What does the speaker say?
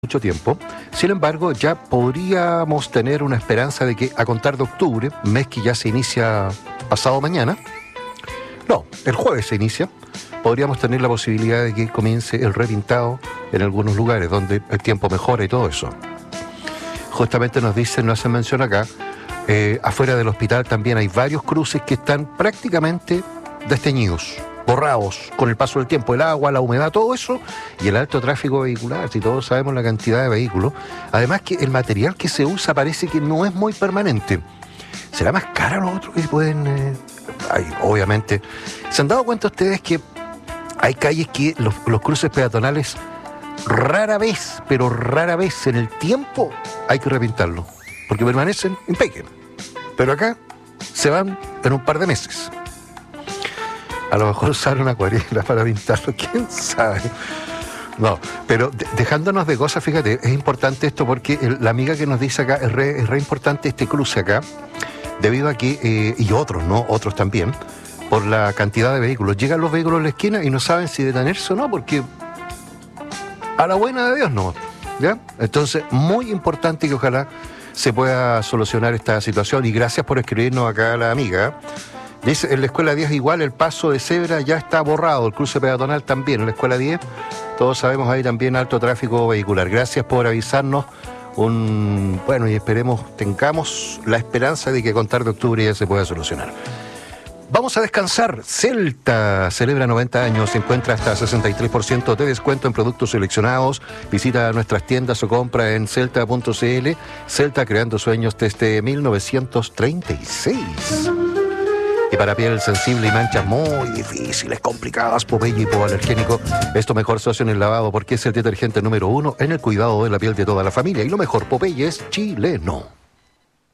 mucho tiempo. Sin embargo, ya podríamos tener una esperanza de que a contar de octubre, mes que ya se inicia pasado mañana, no, el jueves se inicia, podríamos tener la posibilidad de que comience el repintado en algunos lugares donde el tiempo mejora y todo eso. Justamente nos dicen, nos hacen mención acá, afuera del hospital también hay varios cruces que están prácticamente desteñidos, borrados con el paso del tiempo, el agua, la humedad, todo eso, y el alto tráfico vehicular, si todos sabemos la cantidad de vehículos. Además que el material que se usa parece que no es muy permanente. ¿Será más caro lo otro que pueden...? Obviamente. ¿Se han dado cuenta ustedes que hay calles que los cruces peatonales rara vez, pero rara vez en el tiempo hay que repintarlo? Porque permanecen impeccables. Pero acá se van en un par de meses. A lo mejor usar una acuarela para pintarlo, quién sabe. No, pero dejándonos de cosas, fíjate, es importante esto porque la amiga que nos dice acá, es re importante este cruce acá, debido a que, y otros, ¿no? Otros también, por la cantidad de vehículos. Llegan los vehículos a la esquina y no saben si detenerse o no, porque a la buena de Dios no, ¿ya? Entonces, muy importante que ojalá se pueda solucionar esta situación, y gracias por escribirnos acá a la amiga. Dice, en la escuela 10 igual el paso de cebra ya está borrado, el cruce peatonal también, en la escuela 10, todos sabemos, hay también alto tráfico vehicular. Gracias por avisarnos, bueno, y esperemos, tengamos la esperanza de que a contar de octubre ya se pueda solucionar. Vamos a descansar. Celta celebra 90 años, se encuentra hasta 63% de descuento en productos seleccionados. Visita nuestras tiendas o compra en celta.cl. Celta, creando sueños desde 1936. Y para piel sensible y manchas muy difíciles, complicadas, Popeye hipoalergénico, es tu mejor socio en el lavado porque es el detergente número 1 en el cuidado de la piel de toda la familia. Y lo mejor, Popeye es chileno.